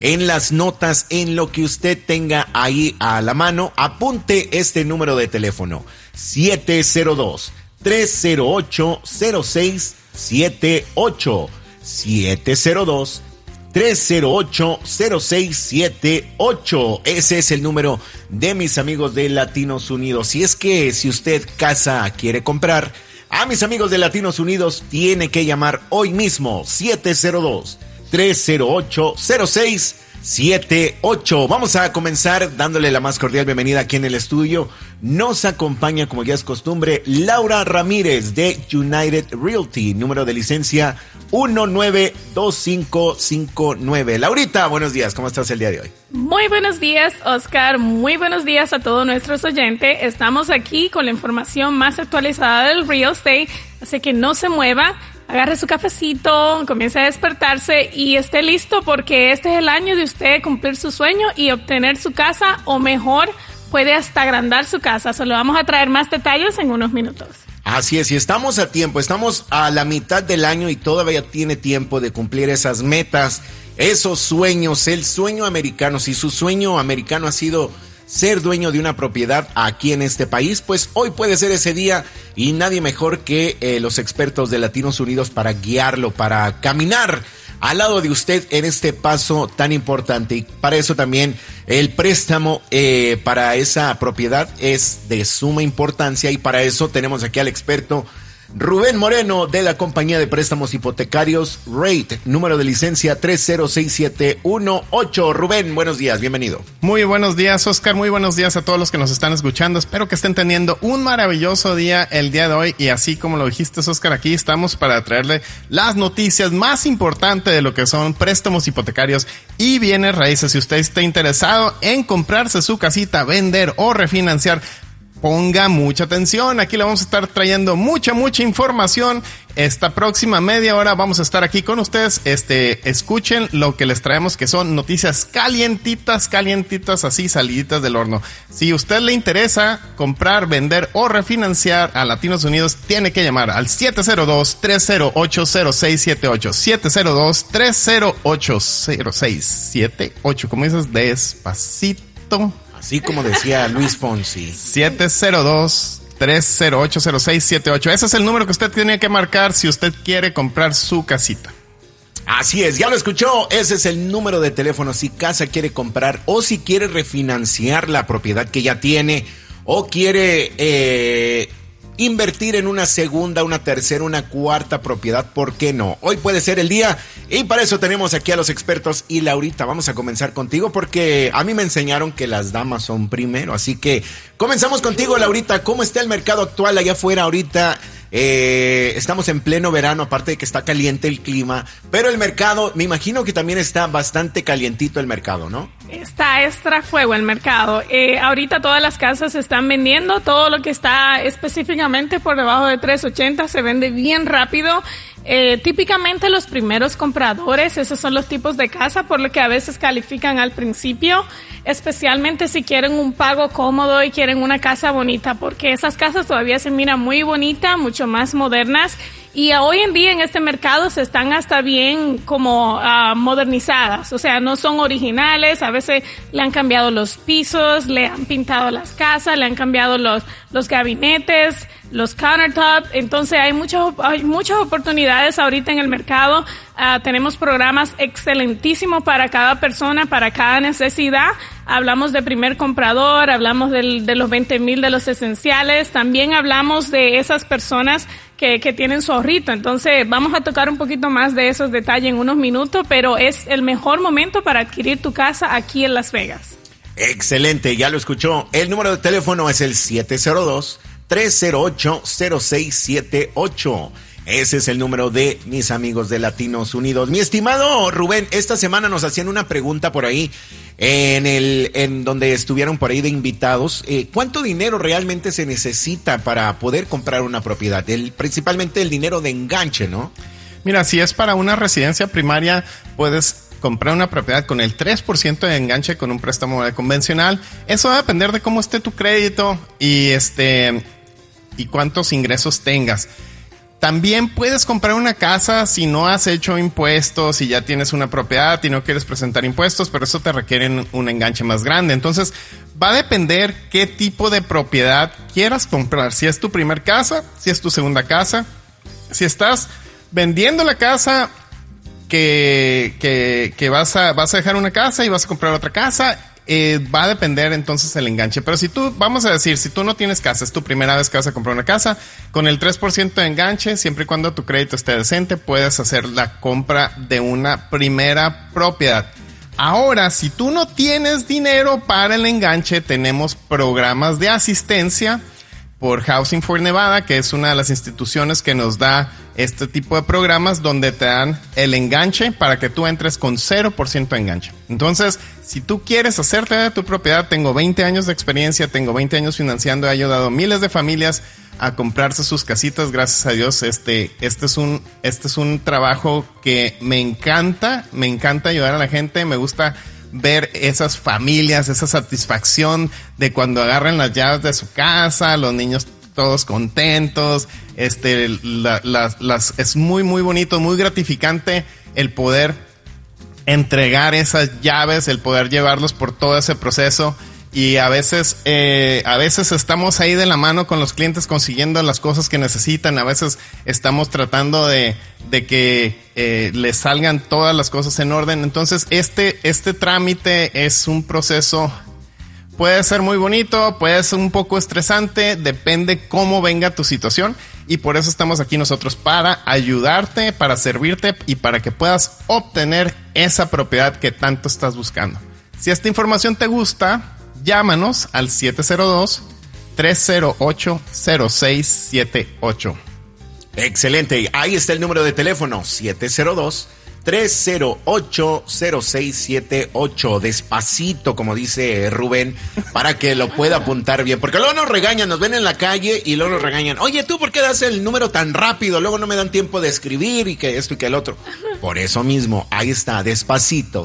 En las notas, en lo que usted tenga ahí a la mano, apunte este número de teléfono: 702-308-0678. 702-308-0678. Ese es el número de mis amigos de Latinos Unidos. Si es que si usted casa quiere comprar, a mis amigos de Latinos Unidos tiene que llamar hoy mismo: 702-308-0678. Vamos a comenzar dándole la más cordial bienvenida aquí en el estudio. Nos acompaña, como ya es costumbre, Laura Ramírez de United Realty, número de licencia 192559. Laurita, buenos días, ¿cómo estás el día de hoy? Muy buenos días, Oscar. Muy buenos días a todos nuestros oyentes. Estamos aquí con la información más actualizada del real estate, así que no se mueva. Agarre su cafecito, comience a despertarse y esté listo, porque este es el año de usted cumplir su sueño y obtener su casa, o mejor, puede hasta agrandar su casa. Solo vamos a traer más detalles en unos minutos. Así es, y estamos a tiempo, estamos a la mitad del año y todavía tiene tiempo de cumplir esas metas, esos sueños, el sueño americano. Si su sueño americano ha sido ser dueño de una propiedad aquí en este país, pues hoy puede ser ese día, y nadie mejor que los expertos de Latinos Unidos para guiarlo, para caminar al lado de usted en este paso tan importante. Y para eso también el préstamo para esa propiedad es de suma importancia, y para eso tenemos aquí al experto Rubén Moreno de la compañía de préstamos hipotecarios Rate, número de licencia 306718. Rubén, buenos días, bienvenido. Muy buenos días, Oscar, muy buenos días a todos los que nos están escuchando. Espero que estén teniendo un maravilloso día el día de hoy, y así como lo dijiste, Oscar, aquí estamos para traerle las noticias más importantes de lo que son préstamos hipotecarios y bienes raíces. Si usted está interesado en comprarse su casita, vender o refinanciar, ponga mucha atención, aquí le vamos a estar trayendo mucha información. Esta próxima media hora vamos a estar aquí con ustedes. Escuchen lo que les traemos, que son noticias calientitas, así saliditas del horno. Si a usted le interesa comprar, vender o refinanciar a Latinos Unidos, tiene que llamar al 702-308-0678. 702-308-0678. Como dices, despacito. Así como decía Luis Fonsi. 702-308-0678. Ese es el número que usted tiene que marcar si usted quiere comprar su casita. Así es, ya lo escuchó. Ese es el número de teléfono si casa quiere comprar, o si quiere refinanciar la propiedad que ya tiene, o quiere invertir en una segunda, una tercera, una cuarta propiedad. ¿Por qué no? Hoy puede ser el día, y para eso tenemos aquí a los expertos. Y Laurita, vamos a comenzar contigo, porque a mí me enseñaron que las damas son primero, así que comenzamos contigo, Laurita. ¿Cómo está el mercado actual allá afuera ahorita? Estamos en pleno verano, aparte de que está caliente el clima, pero el mercado, me imagino que también está bastante calientito el mercado, ¿no? Está extra fuego el mercado. Ahorita todas las casas se están vendiendo, todo lo que está específicamente por debajo de 380 se vende bien rápido. Típicamente los primeros compradores, esos son los tipos de casa por lo que a veces califican al principio, especialmente si quieren un pago cómodo y quieren una casa bonita, porque esas casas todavía se miran muy bonitas, mucho más modernas, y hoy en día en este mercado se están hasta bien como modernizadas, o sea, no son originales. A veces le han cambiado los pisos, le han pintado las casas, le han cambiado los gabinetes, los countertops. Entonces hay muchas oportunidades ahorita en el mercado. Tenemos programas excelentísimos para cada persona, para cada necesidad. Hablamos de primer comprador, hablamos de los 20,000 de los esenciales, también hablamos de esas personas que tienen su ahorrito. Entonces vamos a tocar un poquito más de esos detalles en unos minutos, pero es el mejor momento para adquirir tu casa aquí en Las Vegas. Excelente, ya lo escuchó. El número de teléfono es el 702-308-0678. Ese es el número de mis amigos de Latinos Unidos. Mi estimado Rubén, esta semana nos hacían una pregunta por ahí, en donde estuvieron por ahí de invitados. ¿Cuánto dinero realmente se necesita para poder comprar una propiedad? Principalmente el dinero de enganche, ¿no? Mira, si es para una residencia primaria, puedes comprar una propiedad con el 3% de enganche con un préstamo convencional. Eso va a depender de cómo esté tu crédito y cuántos ingresos tengas. También puedes comprar una casa si no has hecho impuestos, si ya tienes una propiedad y no quieres presentar impuestos, pero eso te requiere un enganche más grande. Entonces, va a depender qué tipo de propiedad quieras comprar. Si es tu primer casa, si es tu segunda casa, si estás vendiendo la casa que vas a dejar una casa y vas a comprar otra casa, va a depender entonces el enganche. Pero si tú, vamos a decir, si tú no tienes casa, es tu primera vez que vas a comprar una casa, con el 3% de enganche, siempre y cuando tu crédito esté decente, puedes hacer la compra de una primera propiedad. Ahora, si tú no tienes dinero para el enganche, tenemos programas de asistencia por Housing for Nevada, que es una de las instituciones que nos da este tipo de programas donde te dan el enganche para que tú entres con 0% de enganche. Entonces, si tú quieres hacerte de tu propiedad, tengo 20 años de experiencia, tengo 20 años financiando, he ayudado a miles de familias a comprarse sus casitas, gracias a Dios. Este es un trabajo que me encanta ayudar a la gente, me gusta ver esas familias, esa satisfacción de cuando agarran las llaves de su casa, los niños todos contentos, es muy muy bonito, muy gratificante el poder entregar esas llaves, el poder llevarlos por todo ese proceso. Y a veces estamos ahí de la mano con los clientes consiguiendo las cosas que necesitan. A veces estamos tratando de que les salgan todas las cosas en orden. Entonces este trámite es un proceso, puede ser muy bonito, puede ser un poco estresante, depende cómo venga tu situación. Y por eso estamos aquí nosotros, para ayudarte, para servirte y para que puedas obtener esa propiedad que tanto estás buscando. Si esta información te gusta, llámanos al 702-308-0678. Excelente. Ahí está el número de teléfono, 702-308-0678. Despacito, como dice Rubén, para que lo pueda apuntar bien. Porque luego nos regañan, nos ven en la calle y luego nos regañan. Oye, ¿tú por qué das el número tan rápido? Luego no me dan tiempo de escribir y que esto y que el otro. Por eso mismo, ahí está, despacito,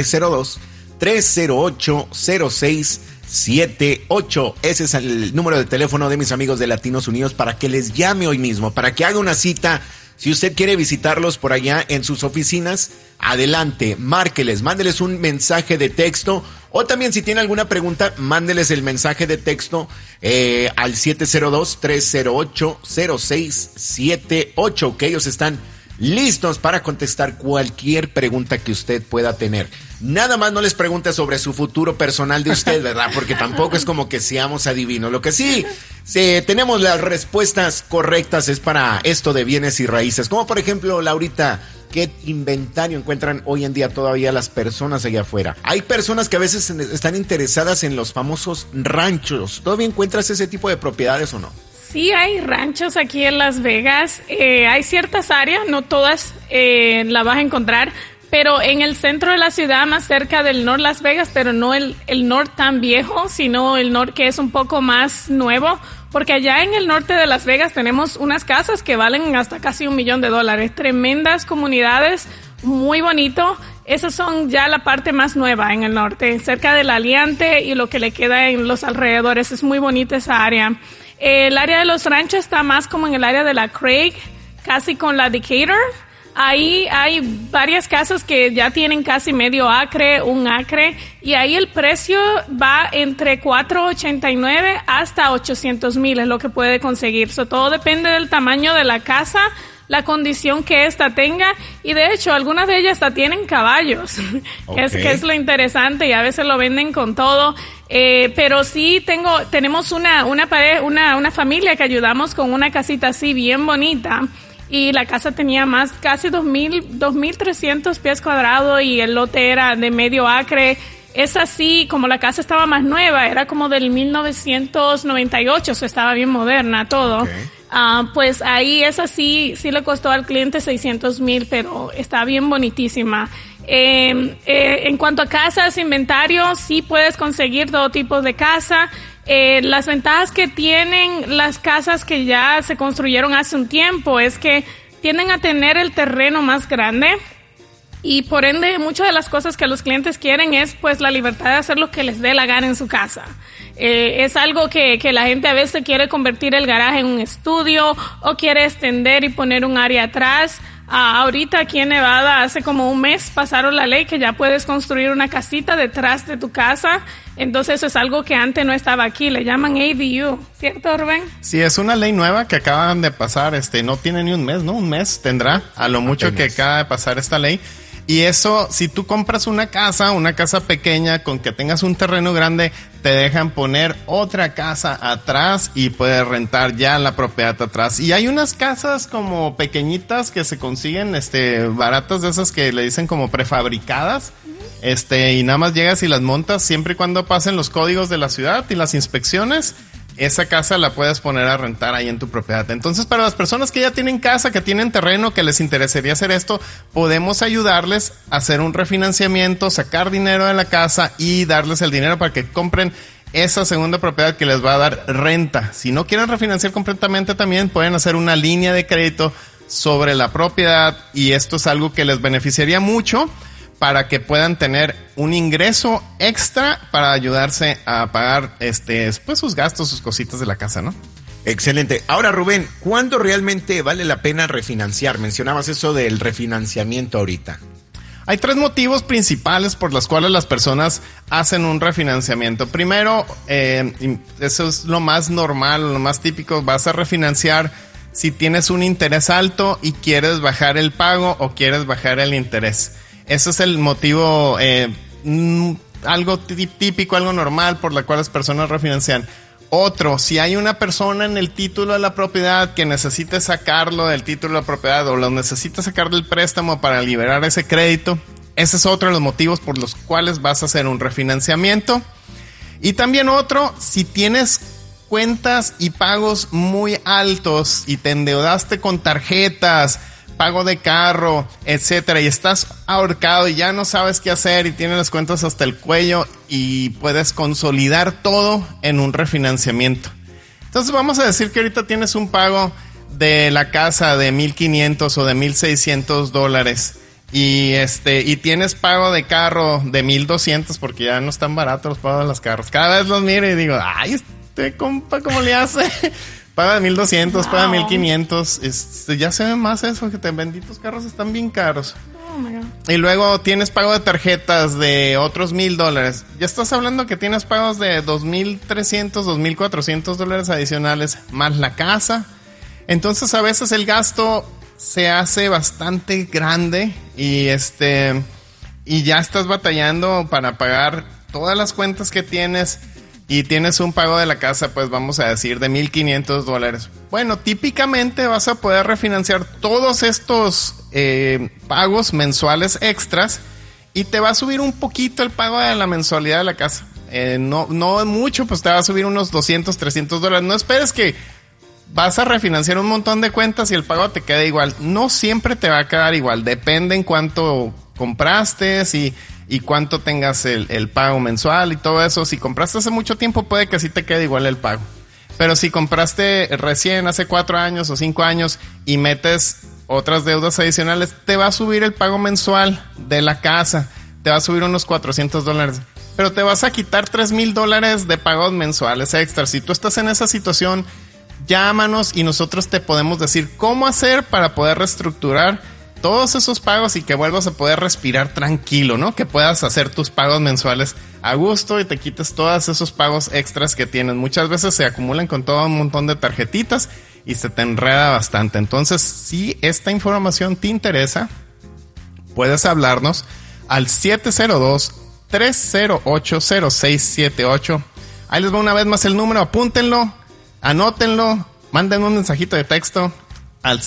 702-308-0678. Ese es el número de teléfono de mis amigos de Latinos Unidos para que les llame hoy mismo, para que haga una cita. Si usted quiere visitarlos por allá en sus oficinas, adelante, márqueles, mándeles un mensaje de texto, o también si tiene alguna pregunta, mándeles el mensaje de texto al 702-308-0678, que ellos están listos para contestar cualquier pregunta que usted pueda tener. Nada más no les pregunte sobre su futuro personal de usted, ¿verdad? Porque tampoco es como que seamos adivinos. Lo que sí, tenemos las respuestas correctas es para esto de bienes y raíces. Como por ejemplo, Laurita, ¿qué inventario encuentran hoy en día todavía las personas allá afuera? Hay personas que a veces están interesadas en los famosos ranchos. ¿Todavía encuentras ese tipo de propiedades o no? Sí, hay ranchos aquí en Las Vegas. Hay ciertas áreas, no todas las vas a encontrar, pero en el centro de la ciudad, más cerca del North Las Vegas, pero no el North tan viejo, sino el North que es un poco más nuevo, porque allá en el norte de Las Vegas tenemos unas casas que valen hasta casi $1 millón. Tremendas comunidades, muy bonito. Esas son ya la parte más nueva en el norte, cerca del Aliante y lo que le queda en los alrededores. Es muy bonita esa área. El área de los ranchos está más como en el área de la Craig, casi con la Decatur. Ahí hay varias casas que ya tienen casi medio acre, 1 acre, y ahí el precio va entre $489 hasta $800,000 es lo que puede conseguir. Todo depende del tamaño de la casa, la condición que ésta tenga, y de hecho algunas de ellas hasta tienen caballos, okay. que es lo interesante, y a veces lo venden con todo. Pero sí tenemos una familia que ayudamos con una casita así bien bonita, y la casa tenía casi 2,300 pies cuadrados y el lote era de medio acre. Es así, como la casa estaba más nueva, era como del 1998, estaba bien moderna todo. Okay. Pues ahí esa sí le costó al cliente $600,000, pero está bien bonitísima. En cuanto a casas, inventario, sí puedes conseguir todo tipo de casa. Las ventajas que tienen las casas que ya se construyeron hace un tiempo es que tienden a tener el terreno más grande, y por ende muchas de las cosas que los clientes quieren es pues la libertad de hacer lo que les dé la gana en su casa. Es algo que la gente a veces quiere convertir el garaje en un estudio o quiere extender y poner un área atrás. Ahorita aquí en Nevada hace como un mes pasaron la ley que ya puedes construir una casita detrás de tu casa. Entonces eso es algo que antes no estaba aquí, le llaman ADU, ¿cierto, Rubén? Sí, es una ley nueva que acaban de pasar, no tiene ni un mes, ¿no? Un mes tendrá a lo mucho que acaba de pasar esta ley. Y eso, si tú compras una casa pequeña con que tengas un terreno grande, te dejan poner otra casa atrás y puedes rentar ya la propiedad atrás. Y hay unas casas como pequeñitas que se consiguen, baratas, de esas que le dicen como prefabricadas. Y nada más llegas y las montas siempre y cuando pasen los códigos de la ciudad y las inspecciones. Esa casa la puedes poner a rentar ahí en tu propiedad. Entonces, para las personas que ya tienen casa, que tienen terreno, que les interesaría hacer esto, podemos ayudarles a hacer un refinanciamiento, sacar dinero de la casa y darles el dinero para que compren esa segunda propiedad que les va a dar renta. Si no quieren refinanciar completamente, también pueden hacer una línea de crédito sobre la propiedad, y esto es algo que les beneficiaría mucho para que puedan tener un ingreso extra para ayudarse a pagar pues sus gastos, sus cositas de la casa, ¿no? Excelente. Ahora, Rubén, ¿cuándo realmente vale la pena refinanciar? Mencionabas eso del refinanciamiento ahorita. Hay 3 motivos principales por los cuales las personas hacen un refinanciamiento. Primero, eso es lo más normal, lo más típico. Vas a refinanciar si tienes un interés alto y quieres bajar el pago o quieres bajar el interés. Ese es el motivo, algo típico, algo normal por la cual las personas refinancian. Otro, si hay una persona en el título de la propiedad que necesite sacarlo del título de la propiedad o lo necesita sacar del préstamo para liberar ese crédito, ese es otro de los motivos por los cuales vas a hacer un refinanciamiento. Y también otro, si tienes cuentas y pagos muy altos y te endeudaste con tarjetas, pago de carro, etcétera, y estás ahorcado y ya no sabes qué hacer y tienes las cuentas hasta el cuello, y puedes consolidar todo en un refinanciamiento. Entonces vamos a decir que ahorita tienes un pago de la casa de $1,500 o de $1,600 y tienes pago de carro de $1,200 porque ya no están baratos los pagos de los carros. Cada vez los miro y digo, ay, compa, ¿cómo le hace? Paga de $1,200, paga de $1,500. Ya se ve más eso, que benditos carros están bien caros. Oh my God. Y luego tienes pago de tarjetas de otros $1,000. Ya estás hablando que tienes pagos de $2,300, $2,400 adicionales, más la casa. Entonces a veces el gasto se hace bastante grande y ya estás batallando para pagar todas las cuentas que tienes. Y tienes un pago de la casa, pues vamos a decir, de $1,500. Bueno, típicamente vas a poder refinanciar todos estos pagos mensuales extras y te va a subir un poquito el pago de la mensualidad de la casa. No mucho, pues te va a subir unos $200, $300. No esperes que vas a refinanciar un montón de cuentas y el pago te quede igual. No siempre te va a quedar igual. Depende en cuánto compraste y cuánto tengas el pago mensual y todo eso. Si compraste hace mucho tiempo, puede que sí te quede igual el pago. Pero si compraste recién, hace 4 años o 5 años, y metes otras deudas adicionales, te va a subir el pago mensual de la casa. Te va a subir unos $400. Pero te vas a quitar $3,000 de pagos mensuales extras. Si tú estás en esa situación, llámanos y nosotros te podemos decir cómo hacer para poder reestructurar todos esos pagos y que vuelvas a poder respirar tranquilo, ¿no? Que puedas hacer tus pagos mensuales a gusto y te quites todos esos pagos extras que tienes. Muchas veces se acumulan con todo un montón de tarjetitas y se te enreda bastante. Entonces, si esta información te interesa, puedes hablarnos al 702-308-0678. Ahí les va una vez más el número, apúntenlo, anótenlo, manden un mensajito de texto al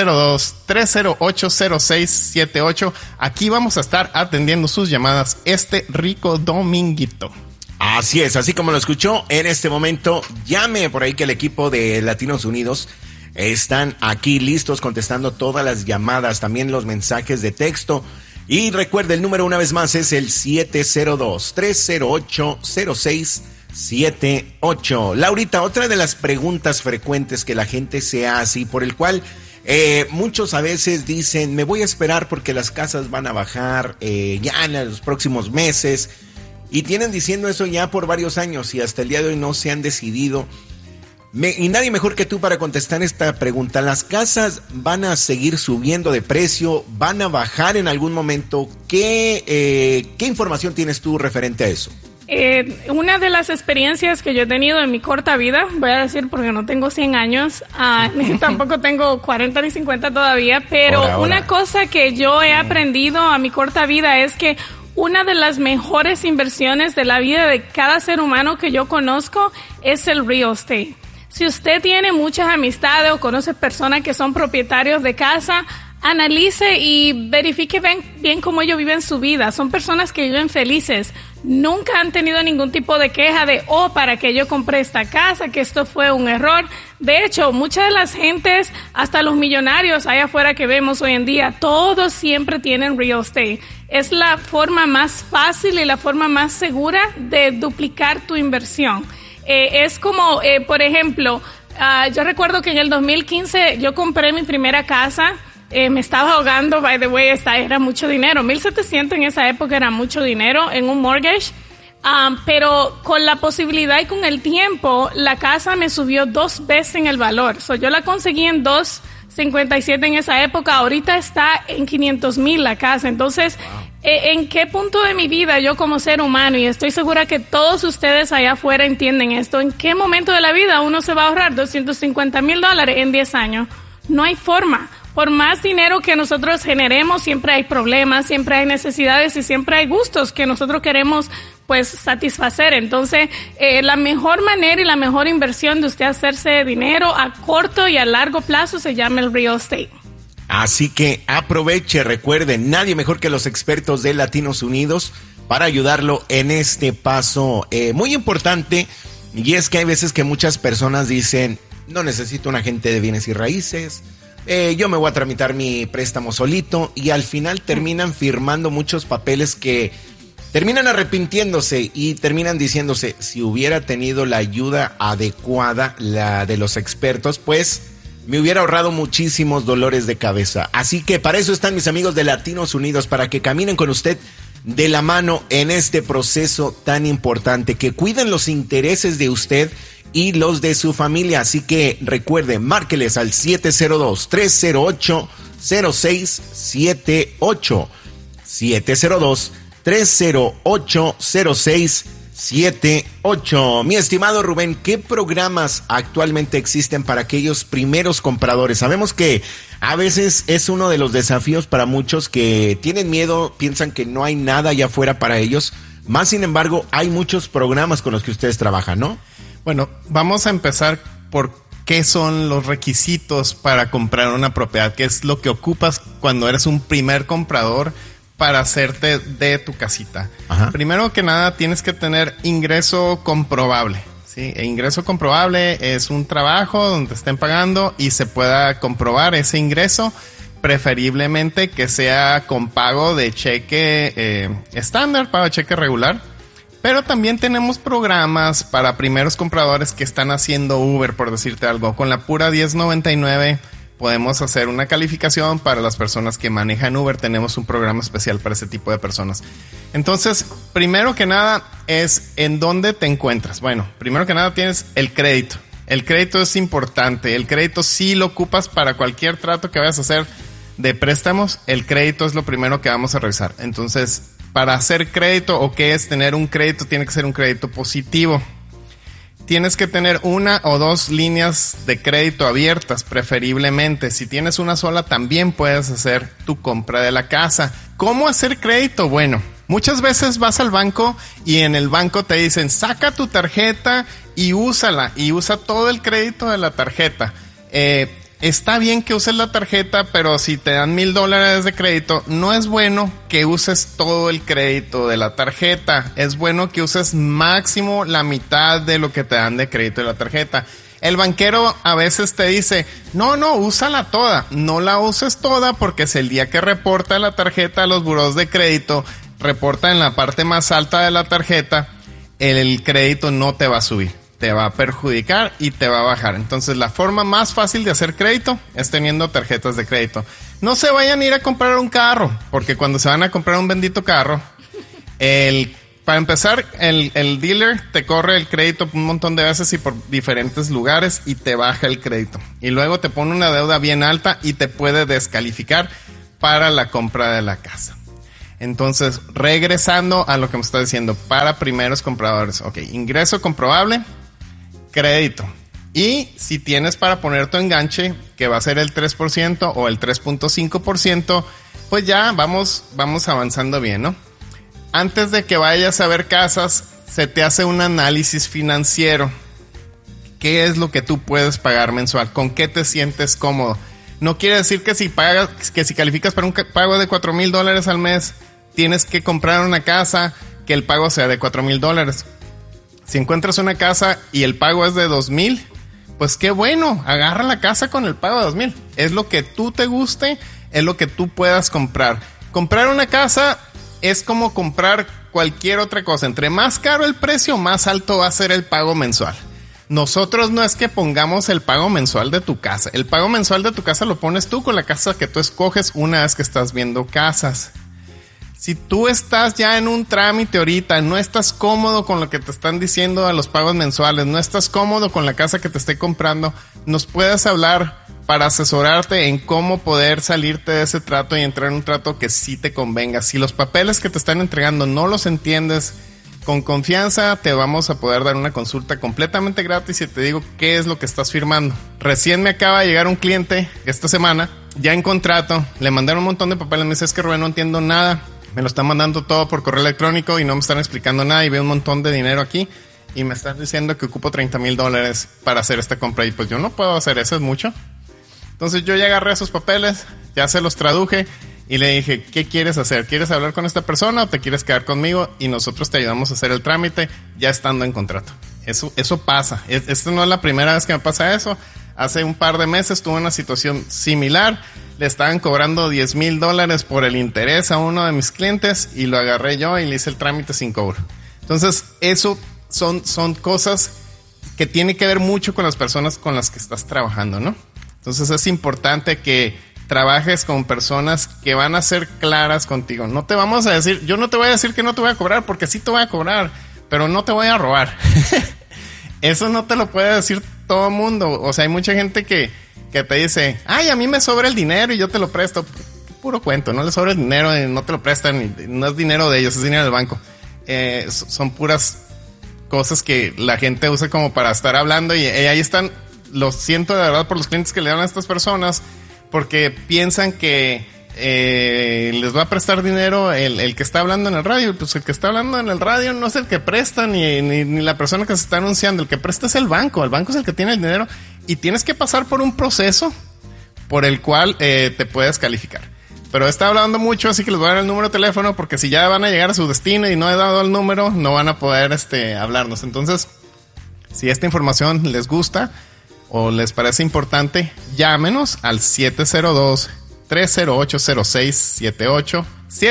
702-308-0678. Aquí vamos a estar atendiendo sus llamadas este rico dominguito. Así es, así como lo escuchó, en este momento llame por ahí que el equipo de Latinos Unidos están aquí listos contestando todas las llamadas, también los mensajes de texto. Y recuerde, el número una vez más es el 702-308-0678. Laurita, otra de las preguntas frecuentes que la gente se hace y por el cual muchos a veces dicen, me voy a esperar porque las casas van a bajar ya en los próximos meses. y tienen diciendo eso ya por varios años y hasta el día de hoy no se han decidido. Y nadie mejor que tú para contestar esta pregunta. ¿Las casas van a seguir subiendo de precio? ¿Van a bajar en algún momento? ¿Qué información tienes tú referente a eso? Una de las experiencias que yo he tenido en mi corta vida, voy a decir porque no tengo 100 años, tampoco tengo 40 ni 50 todavía, pero una cosa que yo he aprendido a mi corta vida es que una de las mejores inversiones de la vida de cada ser humano que yo conozco es el real estate. Si usted tiene muchas amistades o conoce personas que son propietarios de casa, analice y verifique bien cómo ellos viven su vida. Son personas que viven felices. Nunca han tenido ningún tipo de queja de, para qué yo compré esta casa, que esto fue un error. De hecho, muchas de las gentes, hasta los millonarios allá afuera que vemos hoy en día, todos siempre tienen real estate. Es la forma más fácil y la forma más segura de duplicar tu inversión. Es como, por ejemplo, yo recuerdo que en el 2015 yo compré mi primera casa. Me estaba ahogando, by the way, era mucho dinero. 1,700 en esa época era mucho dinero en un mortgage. Pero con la posibilidad y con el tiempo, la casa me subió 2 veces en el valor. Yo la conseguí en 2.57 en esa época. Ahorita está en 500,000 la casa. Entonces, ¿en qué punto de mi vida yo como ser humano, y estoy segura que todos ustedes allá afuera entienden esto, en qué momento de la vida uno se va a ahorrar $250,000 en 10 años? No hay forma. Por más dinero que nosotros generemos, siempre hay problemas, siempre hay necesidades y siempre hay gustos que nosotros queremos pues satisfacer. Entonces, la mejor manera y la mejor inversión de usted hacerse dinero a corto y a largo plazo se llama el real estate. Así que aproveche, recuerde, nadie mejor que los expertos de Latinos Unidos para ayudarlo en este paso muy importante. Y es que hay veces que muchas personas dicen, no necesito un agente de bienes y raíces, yo me voy a tramitar mi préstamo solito, y al final terminan firmando muchos papeles que terminan arrepintiéndose y terminan diciéndose, si hubiera tenido la ayuda adecuada, la de los expertos, pues me hubiera ahorrado muchísimos dolores de cabeza. Así que para eso están mis amigos de Latinos Unidos, para que caminen con usted de la mano en este proceso tan importante, que cuiden los intereses de usted y los de su familia. Así que recuerde, márqueles al 702-308-0678. 702-308-0678. Mi estimado Rubén, ¿qué programas actualmente existen para aquellos primeros compradores? Sabemos que a veces es uno de los desafíos para muchos que tienen miedo, piensan que no hay nada allá afuera para ellos. Más sin embargo, hay muchos programas con los que ustedes trabajan, ¿no? Bueno, vamos a empezar por qué son los requisitos para comprar una propiedad, qué es lo que ocupas cuando eres un primer comprador para hacerte de tu casita. Ajá. Primero que nada, tienes que tener ingreso comprobable, ¿sí? E ingreso comprobable es un trabajo donde te estén pagando y se pueda comprobar ese ingreso, preferiblemente que sea con pago de cheque estándar, pago de cheque regular. Pero también tenemos programas para primeros compradores que están haciendo Uber, por decirte algo. Con la pura 1099 podemos hacer una calificación para las personas que manejan Uber. Tenemos un programa especial para ese tipo de personas. Entonces, primero que nada es en dónde te encuentras. Bueno, primero que nada tienes el crédito. El crédito es importante. El crédito sí lo ocupas para cualquier trato que vayas a hacer de préstamos. El crédito es lo primero que vamos a revisar. Entonces, para hacer crédito, o qué es tener un crédito, tiene que ser un crédito positivo. Tienes que tener 1 o 2 líneas de crédito abiertas, preferiblemente. Si tienes una sola, también puedes hacer tu compra de la casa. ¿Cómo hacer crédito? Bueno, muchas veces vas al banco y en el banco te dicen, saca tu tarjeta y úsala, y usa todo el crédito de la tarjeta. Está bien que uses la tarjeta, pero si te dan $1,000 de crédito, no es bueno que uses todo el crédito de la tarjeta. Es bueno que uses máximo la mitad de lo que te dan de crédito de la tarjeta. El banquero a veces te dice, no, úsala toda. No la uses toda, porque es el día que reporta la tarjeta a los buros de crédito, reporta en la parte más alta de la tarjeta, el crédito no te va a subir. Te va a perjudicar y te va a bajar. Entonces, la forma más fácil de hacer crédito es teniendo tarjetas de crédito. No se vayan a ir a comprar un carro, porque cuando se van a comprar un bendito carro, el para empezar, el dealer te corre el crédito un montón de veces y por diferentes lugares y te baja el crédito. Y luego te pone una deuda bien alta y te puede descalificar para la compra de la casa. Entonces, regresando a lo que me está diciendo, para primeros compradores. Ok, ingreso comprobable, crédito. Y si tienes para poner tu enganche, que va a ser el 3% o el 3.5%, pues ya vamos avanzando bien, ¿no? Antes de que vayas a ver casas, se te hace un análisis financiero. ¿Qué es lo que tú puedes pagar mensual? ¿Con qué te sientes cómodo? No quiere decir que si calificas para un pago de $4,000 al mes, tienes que comprar una casa que el pago sea de $4,000. Si encuentras una casa y el pago es de $2,000, pues qué bueno, agarra la casa con el pago de $2,000. Es lo que tú te guste, es lo que tú puedas comprar. Comprar una casa es como comprar cualquier otra cosa. Entre más caro el precio, más alto va a ser el pago mensual. Nosotros no es que pongamos el pago mensual de tu casa. El pago mensual de tu casa lo pones tú con la casa que tú escoges una vez que estás viendo casas. Si tú estás ya en un trámite ahorita, no estás cómodo con lo que te están diciendo a los pagos mensuales, no estás cómodo con la casa que te esté comprando, nos puedes hablar para asesorarte en cómo poder salirte de ese trato y entrar en un trato que sí te convenga. Si los papeles que te están entregando no los entiendes, con confianza te vamos a poder dar una consulta completamente gratis y te digo qué es lo que estás firmando. Recién me acaba de llegar un cliente esta semana, ya en contrato, le mandaron un montón de papeles, me dice, es que Rubén, no entiendo nada. Me lo están mandando todo por correo electrónico y no me están explicando nada y veo un montón de dinero aquí y me están diciendo que ocupo $30,000 para hacer esta compra y pues yo no puedo hacer eso, es mucho. Entonces yo ya agarré esos papeles, ya se los traduje y le dije, ¿qué quieres hacer? ¿Quieres hablar con esta persona o te quieres quedar conmigo? Y nosotros te ayudamos a hacer el trámite ya estando en contrato. Eso pasa. Esto no es la primera vez que me pasa eso. Hace un par de meses tuve una situación similar. Le estaban cobrando $10,000 por el interés a uno de mis clientes y lo agarré yo y le hice el trámite sin cobro. Entonces, eso son cosas que tienen que ver mucho con las personas con las que estás trabajando, ¿no? Entonces, es importante que trabajes con personas que van a ser claras contigo. No te vamos a decir, yo no te voy a decir que no te voy a cobrar, porque sí te voy a cobrar, pero no te voy a robar. Eso no te lo puede decir todo el mundo. O sea, hay mucha gente que te dice, ay, a mí me sobra el dinero y yo te lo presto. Puro cuento, no le sobra el dinero, no te lo prestan, no es dinero de ellos, es dinero del banco. Son puras cosas que la gente usa como para estar hablando y ahí están. Lo siento de verdad por los clientes que le dan a estas personas porque piensan que les va a prestar dinero el que está hablando en el radio. Pues el que está hablando en el radio no es el que presta ni la persona que se está anunciando. El que presta es el banco es el que tiene el dinero y tienes que pasar por un proceso por el cual te puedes calificar. Pero está hablando mucho, así que les voy a dar el número de teléfono porque si ya van a llegar a su destino y no he dado el número, no van a poder hablarnos. Entonces, si esta información les gusta o les parece importante, llámenos al 702-308-0678,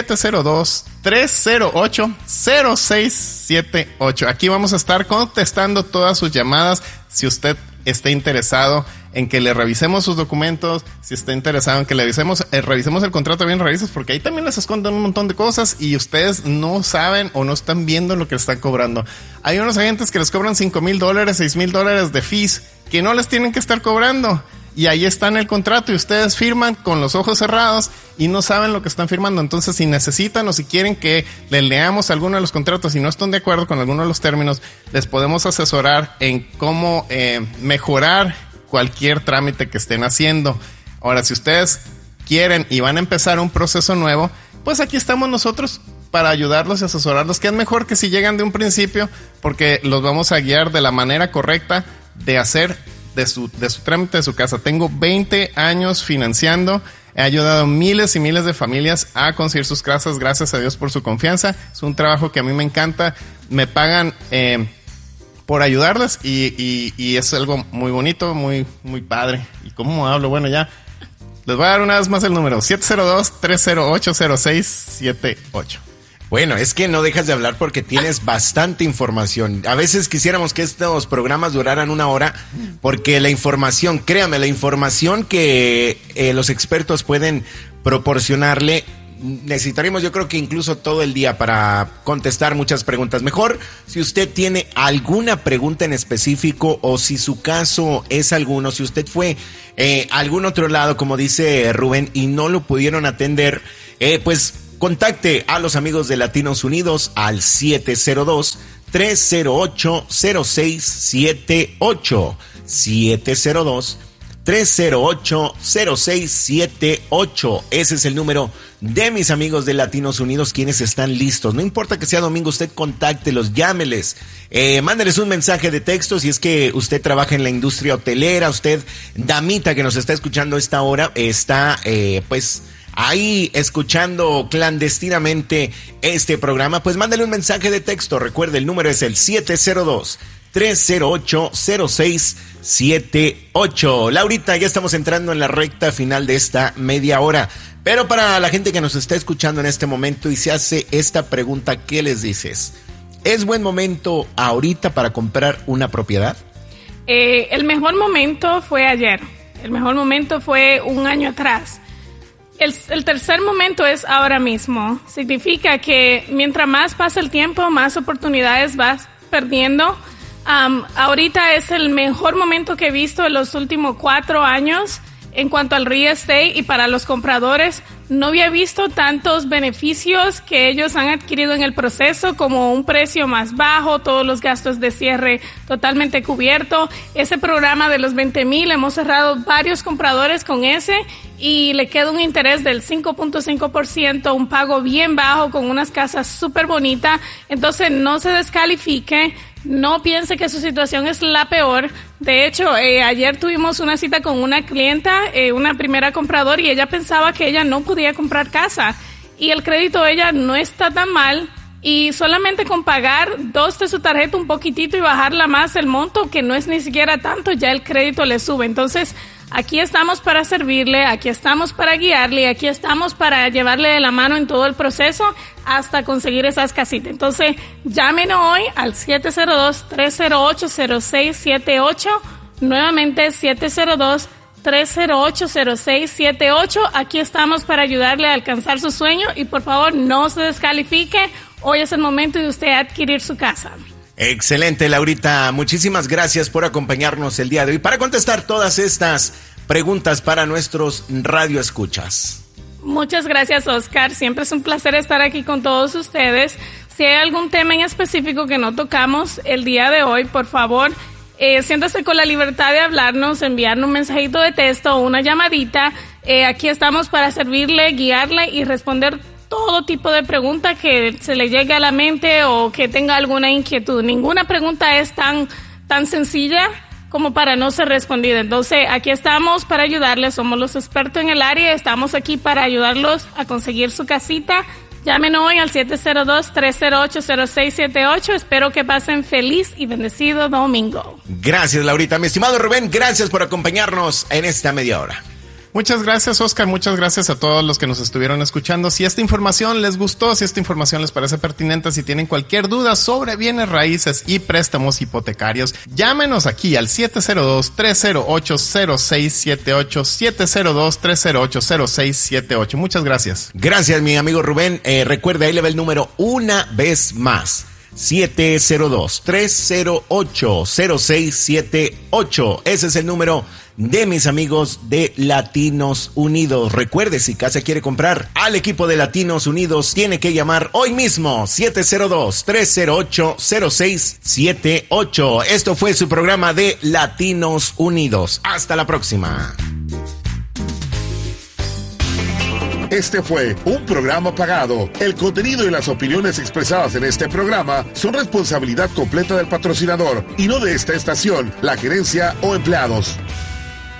702-308-0678. Aquí vamos a estar contestando todas sus llamadas. Si usted está interesado en que le revisemos sus documentos, si está interesado en que le revisemos el contrato bien revisas, porque ahí también les esconden un montón de cosas y ustedes no saben o no están viendo lo que están cobrando. Hay unos agentes que les cobran $5,000, $6,000 de fees que no les tienen que estar cobrando. Y ahí está en el contrato y ustedes firman con los ojos cerrados y no saben lo que están firmando. Entonces, si necesitan o si quieren que les leamos alguno de los contratos y no están de acuerdo con alguno de los términos, les podemos asesorar en cómo mejorar cualquier trámite que estén haciendo. Ahora, si ustedes quieren y van a empezar un proceso nuevo, pues aquí estamos nosotros para ayudarlos y asesorarlos, que es mejor que si llegan de un principio, porque los vamos a guiar de la manera correcta de hacer de su trámite de su casa. Tengo 20 años financiando, he ayudado a miles y miles de familias a conseguir sus casas, gracias a Dios por su confianza. Es un trabajo que a mí me encanta, me pagan por ayudarles y es algo muy bonito, muy, muy padre. ¿Y cómo hablo? Bueno, ya les voy a dar una vez más el número, 702-308-0678. Bueno, es que no dejas de hablar porque tienes bastante información. A veces quisiéramos que estos programas duraran 1 hora porque la información, créame, la información que los expertos pueden proporcionarle necesitaremos, yo creo que incluso todo el día para contestar muchas preguntas. Mejor, si usted tiene alguna pregunta en específico o si su caso es alguno, si usted fue a algún otro lado, como dice Rubén, y no lo pudieron atender, pues contacte a los amigos de Latinos Unidos al 702-308-0678. 702-308-0678. Ese es el número de mis amigos de Latinos Unidos, quienes están listos. No importa que sea domingo, usted contáctelos, llámeles, mándeles un mensaje de texto si es que usted trabaja en la industria hotelera. Usted, damita que nos está escuchando a esta hora, está pues ahí escuchando clandestinamente este programa, pues mándale un mensaje de texto. Recuerde, el número es el 702-308-0678. Laurita, ya estamos entrando en la recta final de esta media hora, pero para la gente que nos está escuchando en este momento y se hace esta pregunta, ¿qué les dices? ¿Es buen momento ahorita para comprar una propiedad? El mejor momento fue ayer. El mejor momento fue un año atrás. El tercer momento es ahora mismo. Significa que mientras más pasa el tiempo, más oportunidades vas perdiendo. Ahorita es el mejor momento que he visto en los últimos 4 años en cuanto al real estate, y para los compradores no había visto tantos beneficios que ellos han adquirido en el proceso, como un precio más bajo, todos los gastos de cierre totalmente cubierto. Ese programa de los 20,000, hemos cerrado varios compradores con ese y le queda un interés del 5.5%, un pago bien bajo con unas casas súper bonitas. Entonces no se descalifique. No piense que su situación es la peor. De hecho, ayer tuvimos una cita con una clienta, una primera compradora, y ella pensaba que ella no podía comprar casa. Y el crédito de ella no está tan mal. Y solamente con pagar 2 de su tarjeta un poquitito y bajarla más el monto, que no es ni siquiera tanto, ya el crédito le sube. Entonces, aquí estamos para servirle, aquí estamos para guiarle, aquí estamos para llevarle de la mano en todo el proceso hasta conseguir esas casitas. Entonces, llámenos hoy al 702-308-0678. Nuevamente, 702-308-0678. Aquí estamos para ayudarle a alcanzar su sueño, y por favor, no se descalifique. Hoy es el momento de usted adquirir su casa. Excelente, Laurita. Muchísimas gracias por acompañarnos el día de hoy para contestar todas estas preguntas para nuestros radioescuchas. Muchas gracias, Oscar. Siempre es un placer estar aquí con todos ustedes. Si hay algún tema en específico que no tocamos el día de hoy, por favor, siéntase con la libertad de hablarnos, enviarnos un mensajito de texto o una llamadita. Aquí estamos para servirle, guiarle y responder todo tipo de pregunta que se le llegue a la mente o que tenga alguna inquietud. Ninguna pregunta es tan sencilla como para no ser respondida. Entonces, aquí estamos para ayudarles. Somos los expertos en el área. Estamos aquí para ayudarlos a conseguir su casita. Llámenos hoy al 702-308-0678. Espero que pasen feliz y bendecido domingo. Gracias, Laurita. Mi estimado Rubén, gracias por acompañarnos en esta media hora. Muchas gracias, Oscar. Muchas gracias a todos los que nos estuvieron escuchando. Si esta información les gustó, si esta información les parece pertinente, si tienen cualquier duda sobre bienes raíces y préstamos hipotecarios, llámenos aquí al 702-308-0678, 702-308-0678. Muchas gracias. Gracias, mi amigo Rubén. Recuerda, ahí le va el número una vez más. 702-308-0678. Ese es el número de mis amigos de Latinos Unidos. Recuerde, si casa quiere comprar al equipo de Latinos Unidos, tiene que llamar hoy mismo, 702-308-0678. Esto fue su programa de Latinos Unidos. Hasta la próxima. Este fue un programa pagado. El contenido y las opiniones expresadas en este programa son responsabilidad completa del patrocinador y no de esta estación, la gerencia o empleados.